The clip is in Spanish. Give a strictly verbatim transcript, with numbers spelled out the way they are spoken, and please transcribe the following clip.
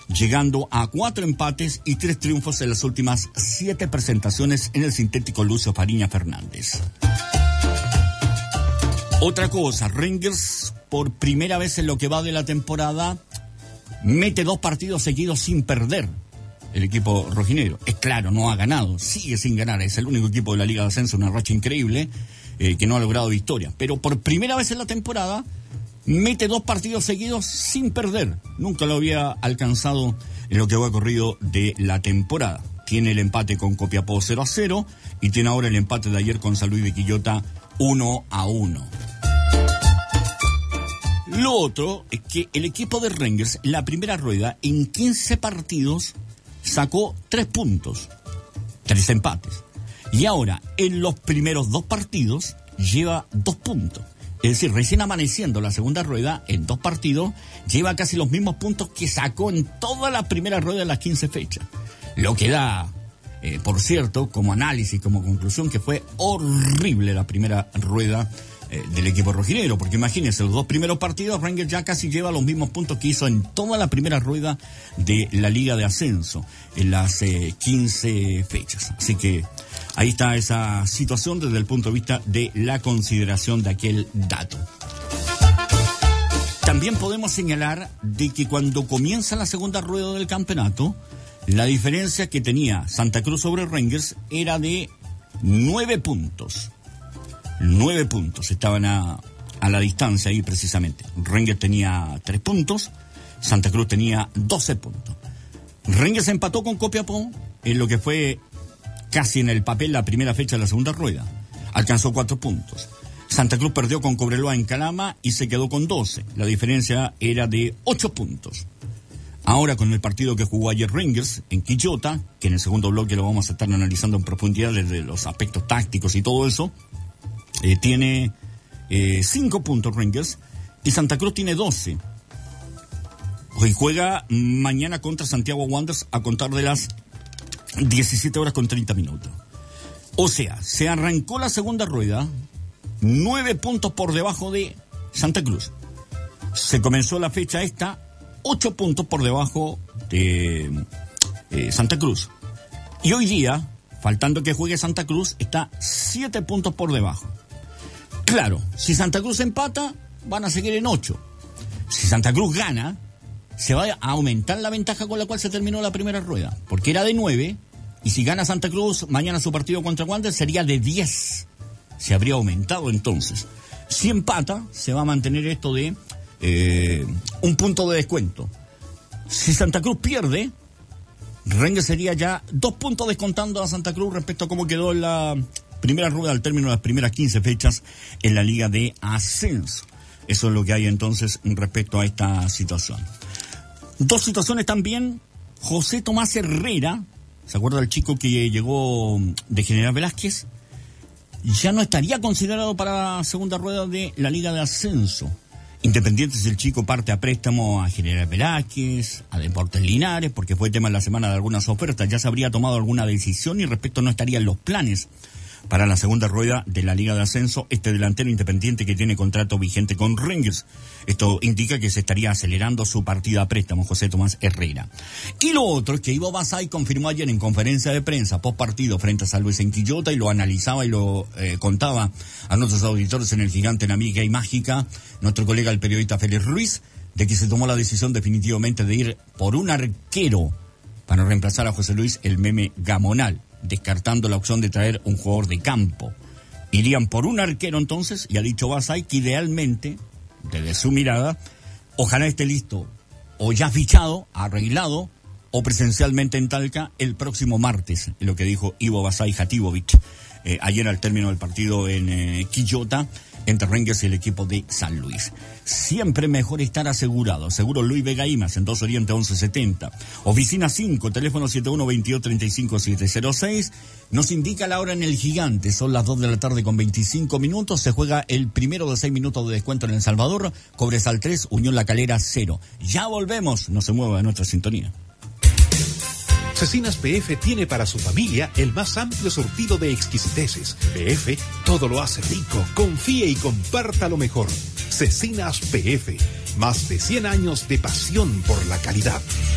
llegando a cuatro empates y tres triunfos en las últimas siete presentaciones en el sintético Lucio Fariña Fernández. Otra cosa, Rangers por primera vez en lo que va de la temporada mete dos partidos seguidos sin perder. El equipo rojinegro, es claro, no ha ganado, sigue sin ganar, es el único equipo de la Liga de Ascenso, una racha increíble, eh, que no ha logrado victoria. Pero por primera vez en la temporada mete dos partidos seguidos sin perder. Nunca lo había alcanzado en lo que va corrido de la temporada. Tiene el empate con Copiapó cero a cero y tiene ahora el empate de ayer con San Luis de Quillota uno a uno. Lo otro es que el equipo de Rangers, la primera rueda, en quince partidos, sacó tres puntos, tres empates. Y ahora, en los primeros dos partidos, lleva dos puntos. Es decir, recién amaneciendo la segunda rueda, en dos partidos, lleva casi los mismos puntos que sacó en toda la primera rueda de las quince fechas. Lo que da, eh, por cierto, como análisis, como conclusión, que fue horrible la primera rueda eh, del equipo rojinegro. Porque imagínense, los dos primeros partidos, Rangers ya casi lleva los mismos puntos que hizo en toda la primera rueda de la Liga de Ascenso, en las eh, quince fechas. Así que ahí está esa situación desde el punto de vista de la consideración de aquel dato. También podemos señalar de que cuando comienza la segunda rueda del campeonato, la diferencia que tenía Santa Cruz sobre Rangers era de nueve puntos. Nueve puntos estaban a, a la distancia ahí precisamente. Rangers tenía tres puntos, Santa Cruz tenía doce puntos. Rangers empató con Copiapó en lo que fue casi en el papel la primera fecha de la segunda rueda. Alcanzó cuatro puntos. Santa Cruz perdió con Cobreloa en Calama y se quedó con doce. La diferencia era de ocho puntos. Ahora con el partido que jugó ayer Rangers en Quillota, que en el segundo bloque lo vamos a estar analizando en profundidad desde los aspectos tácticos y todo eso, eh, tiene eh, cinco puntos Rangers y Santa Cruz tiene doce. Hoy juega mañana contra Santiago Wanderers a contar de las diecisiete horas con treinta minutos. O sea, se arrancó la segunda rueda nueve puntos por debajo de Santa Cruz. Se comenzó la fecha esta ocho puntos por debajo de eh, Santa Cruz. Y hoy día, faltando que juegue Santa Cruz, está siete puntos por debajo. Claro, si Santa Cruz empata, van a seguir en ocho. Si Santa Cruz gana, se va a aumentar la ventaja con la cual se terminó la primera rueda, porque era de nueve, y si gana Santa Cruz mañana su partido contra Wanderers sería de diez. Se habría aumentado entonces. Si empata, se va a mantener esto de eh, un punto de descuento. Si Santa Cruz pierde, Rangers sería ya dos puntos descontando a Santa Cruz respecto a cómo quedó en la primera rueda al término de las primeras quince fechas en la Liga de Ascenso. Eso es lo que hay entonces respecto a esta situación. Dos situaciones también. José Tomás Herrera, ¿se acuerda del chico que llegó de General Velázquez? Ya no estaría considerado para la segunda rueda de la Liga de Ascenso. Independiente si el chico parte a préstamo a General Velázquez, a Deportes Linares, porque fue tema en la semana de algunas ofertas, ya se habría tomado alguna decisión y respecto no estarían los planes para la segunda rueda de la Liga de Ascenso este delantero independiente que tiene contrato vigente con Rangers. Esto indica que se estaría acelerando su partida a préstamo, José Tomás Herrera. Y lo otro es que Ivo Basay confirmó ayer en conferencia de prensa post partido frente a San Luis en Quillota y lo analizaba y lo eh, contaba a nuestros auditores en el Gigante en Amiga y Mágica, nuestro colega el periodista Félix Ruiz, de que se tomó la decisión definitivamente de ir por un arquero para reemplazar a José Luis el Meme Gamonal, descartando la opción de traer un jugador de campo. Irían por un arquero entonces, y ha dicho Basay que idealmente, desde su mirada, ojalá esté listo, o ya fichado, arreglado, o presencialmente en Talca el próximo martes, lo que dijo Ivo Basay Jatibovic eh, ayer al término del partido en eh, Quillota, entre Rangers y el equipo de San Luis. Siempre mejor estar asegurado. Seguro Luis Vega Imas en dos Oriente once setenta. Oficina cinco, teléfono siete uno veintidós treinta y cinco siete cero seis. Nos indica la hora en el Gigante. Son las dos de la tarde con veinticinco minutos. Se juega el primero de seis minutos de descuento en El Salvador. Cobresal tres, Unión La Calera cero. Ya volvemos. No se mueva de nuestra sintonía. Cecinas P F tiene para su familia el más amplio surtido de exquisiteces. P F todo lo hace rico. Confíe y comparta lo mejor. Cecinas P F, más de cien años de pasión por la calidad.